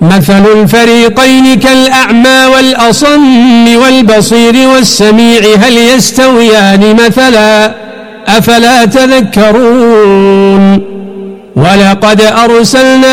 مثل الفريقين كالأعمى والأصم والبصير والسميع هل يستويان مثلا أفلا تذكرون ولقد أرسلنا